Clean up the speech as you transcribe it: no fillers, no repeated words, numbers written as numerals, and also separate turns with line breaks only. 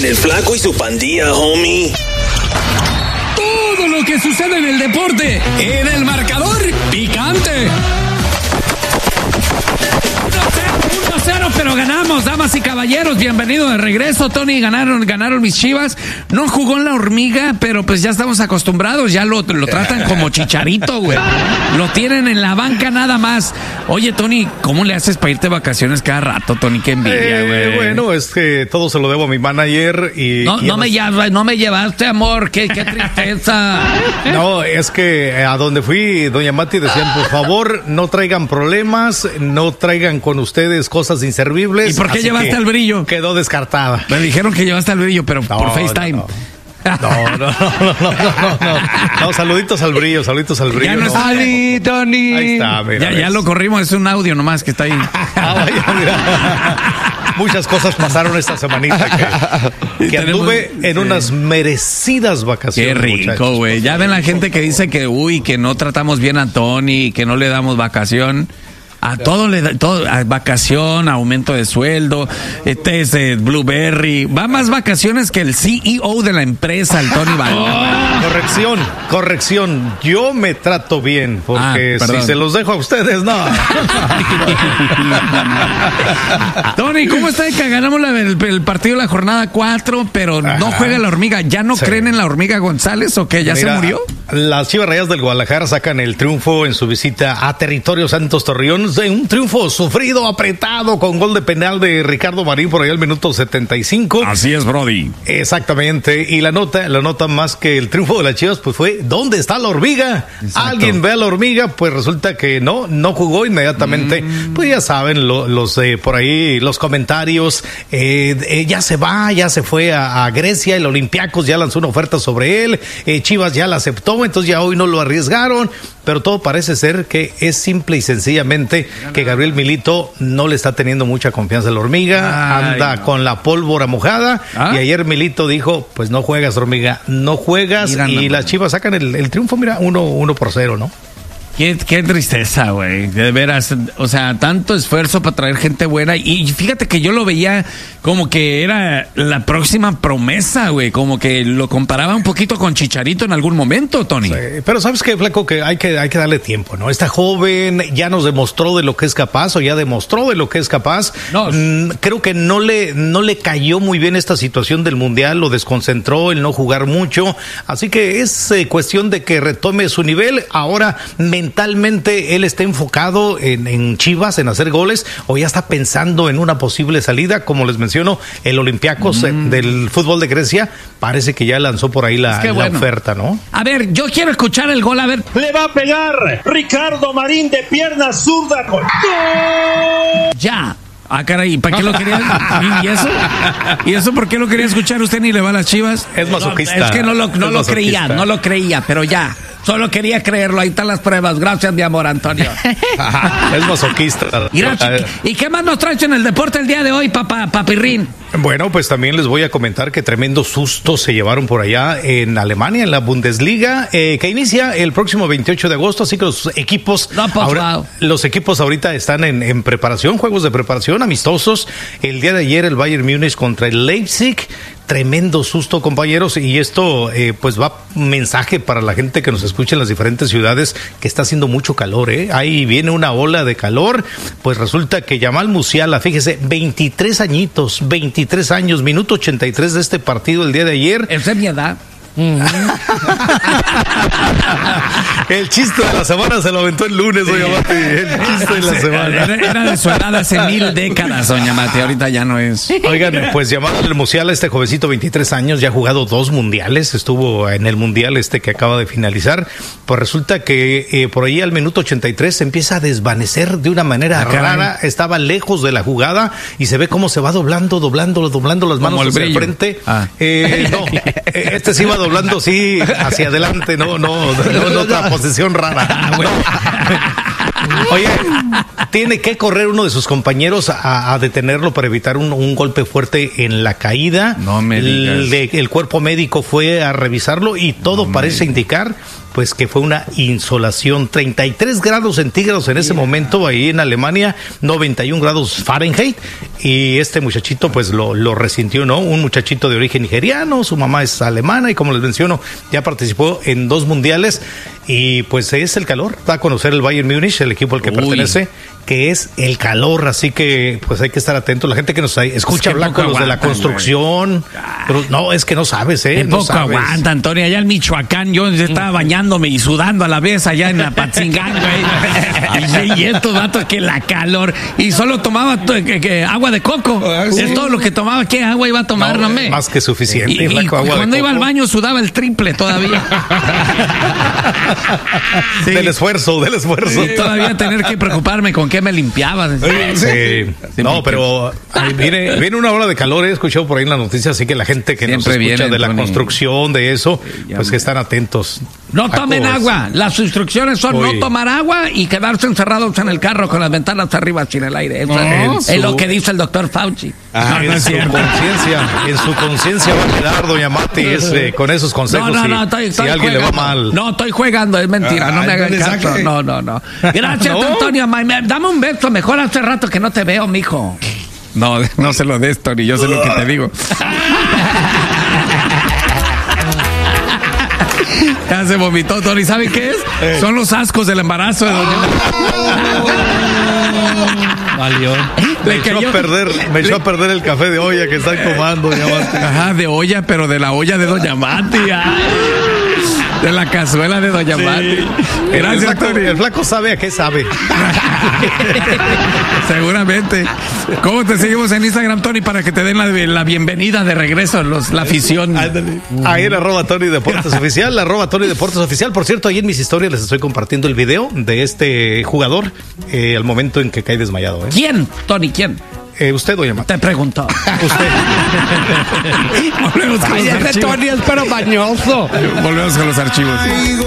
En el Flaco y su pandilla, homie.
Todo lo que sucede en el deporte, en el marcador picante. 1-0, pero ganamos, damas y caballeros. Bienvenido de regreso, Tony. Ganaron mis Chivas. No jugó en la hormiga, pero pues ya estamos acostumbrados. Ya lo tratan como Chicharito, güey. Lo tienen en la banca nada más. Oye, Tony, ¿cómo le haces para irte de vacaciones cada rato, Tony? Qué envidia, güey.
Bueno, es que todo se lo debo a mi manager y...
No me llevaste, amor. Qué tristeza.
No, es que a donde fui, doña Mati, decían, por favor, no traigan problemas, no traigan con ustedes cosas inservibles.
¿Y por qué llevaste al Brillo?
Quedó descartada.
Me dijeron que llevaste al Brillo, pero por FaceTime.
No, saluditos al Brillo.
Ya no está.
Ahí está, mira.
Ya lo corrimos, es un audio nomás que está ahí.
Muchas cosas pasaron esta semanita que anduve en unas merecidas vacaciones.
Qué rico, güey. Ya ven la gente que dice que no tratamos bien a Tony, que no le damos vacación. A todo le da, a vacación, aumento de sueldo, Blueberry. Va más vacaciones que el CEO de la empresa, el Tony Valera.
Corrección. Yo me trato bien, porque si se los dejo a ustedes, no.
Tony, ¿cómo está que ganamos el partido de la jornada 4, pero no juega la hormiga? ¿Ya no creen en la hormiga González o qué? ¿Ya se murió?
Las Chivas Rayadas del Guadalajara sacan el triunfo en su visita a Territorio Santos Torreón. Un triunfo sufrido, apretado, con gol de penal de Ricardo Marín por ahí al minuto 75.
Así es, Brody.
Exactamente. Y la nota más que el triunfo de las Chivas, pues fue, ¿dónde está la hormiga? Exacto. Alguien ve a la hormiga, pues resulta que no jugó inmediatamente. Pues ya saben, por ahí los comentarios, ya se fue a Grecia, el Olympiacos ya lanzó una oferta sobre él, Chivas ya la aceptó, entonces ya hoy no lo arriesgaron, pero todo parece ser que es simple y sencillamente que Gabriel Milito no le está teniendo mucha confianza a la hormiga, anda con la pólvora mojada, y ayer Milito dijo, pues no juegas, hormiga, no juegas, y las Chivas sacan el triunfo, mira, 1-0, ¿no?
Qué tristeza, güey, de veras, o sea, tanto esfuerzo para traer gente buena, y fíjate que yo lo veía como que era la próxima promesa, güey, como que lo comparaba un poquito con Chicharito en algún momento, Tony.
Sí, pero ¿sabes qué, Flaco? Que hay que darle tiempo, ¿no? Está joven, ya nos demostró de lo que es capaz, No. Creo que no le cayó muy bien esta situación del Mundial, lo desconcentró, el no jugar mucho, así que es cuestión de que retome su nivel. Ahora, mentalmente él está enfocado en Chivas, en hacer goles, o ya está pensando en una posible salida, como les menciono, el Olympiacos del fútbol de Grecia, parece que ya lanzó por ahí la oferta, ¿no?
A ver, yo quiero escuchar el gol, a ver.
Le va a pegar Ricardo Marín de pierna zurda. ¡Gol!
Ya. Ah, caray, ¿para qué lo quería? ¿Y eso? ¿Y eso por qué lo quería escuchar usted ni le va a las Chivas?
Es masoquista.
Es que no lo creía, pero ya. Solo quería creerlo, ahí están las pruebas. Gracias, mi amor, Antonio.
Es masoquista.
¿Y qué más nos traes en el deporte el día de hoy, papirrín?
Bueno, pues también les voy a comentar que tremendo susto se llevaron por allá en Alemania, en la Bundesliga, que inicia el próximo 28 de agosto, así que los equipos ahorita están en preparación, juegos de preparación amistosos. El día de ayer el Bayern Múnich contra el Leipzig. Tremendo susto, compañeros, y esto pues va un mensaje para la gente que nos escucha en las diferentes ciudades, que está haciendo mucho calor, ahí viene una ola de calor. Pues resulta que Yamal Musiala, fíjese, 23 años, minuto 83 de este partido el día de ayer.
Esa es mi edad.
El chiste de la semana se lo aventó el lunes, doña Mati. El chiste de la semana.
Era de su edad hace 1000 décadas, doña Mati. Ahorita ya no es.
Oigan, pues Yamal Musiala, este jovencito, 23 años, ya ha jugado 2 mundiales. Estuvo en el mundial que acaba de finalizar. Pues resulta que por ahí al minuto 83 se empieza a desvanecer de una manera rara. Estaba lejos de la jugada y se ve cómo se va doblando las manos hacia el frente. No, este sí va doblando, sí, hacia adelante, no otra posición rara. Oye, tiene que correr uno de sus compañeros a detenerlo para evitar un golpe fuerte en la caída.
No me digas.
El cuerpo médico fue a revisarlo y todo parece indicar pues que fue una insolación. 33 grados centígrados en ese momento ahí en Alemania, 91 grados Fahrenheit. y este muchachito pues lo resintió, ¿no? Un muchachito de origen nigeriano, su mamá es alemana y como les menciono, ya participó en 2 mundiales y pues es el calor, da a conocer el Bayern Múnich, el equipo al que pertenece, que es el calor, así que pues hay que estar atentos. La gente que nos escucha hablar con los de la construcción, pero no, es que no sabes,
¿eh?
No
poco
sabes.
aguanta, Antonio, allá en Michoacán, yo estaba bañándome y sudando a la vez allá en Apatzingán, güey. Y estos vatos que la calor, y solo tomaba agua de coco, es todo lo que tomaba. ¿Qué agua iba a tomar? No,
más que suficiente.
Y cuando iba al baño sudaba el triple todavía.
Sí. Del esfuerzo.
Y todavía tener que preocuparme con qué me limpiaba.
Sí. No, pero viene una hora de calor, he escuchado por ahí en la noticia, así que la gente que nos escucha de la construcción, de eso, pues que están atentos.
No tomen agua. Las instrucciones son no tomar agua y quedarse encerrados en el carro con las ventanas arriba sin el aire. Eso es lo que dice el doctor Fauci.
En su conciencia va a quedar, doña Mati, con esos consejos. Si alguien jugando, le va mal.
No, estoy jugando, es mentira, no me hagan caso. No. Gracias, Antonio. Dame un beso, mejor hace rato que no te veo, mijo. No se lo des, Tony, yo sé lo que te digo. Ya se vomitó, Tony. ¿Sabe qué es? Son los ascos del embarazo de doña
Valió. Me echó a perder el café de olla que están tomando, doña Mati.
Ajá, de olla, pero de la olla de doña Mati. De la cazuela de doña Mati. Gracias, Tony.
El flaco sabe a qué sabe.
Seguramente. ¿Cómo te seguimos en Instagram, Tony, para que te den la bienvenida de regreso la afición?
Ahí en @Tony Deportes Oficial, @Tony Deportes Oficial. Por cierto, ahí en mis historias les estoy compartiendo el video de este jugador al momento en que cae desmayado.
¿Quién, Tony? ¿Quién?
Usted, doña Mati.
Te preguntó.
Usted.
Volvemos con los archivos.
Tony es pero bañoso.
Volvemos con los archivos.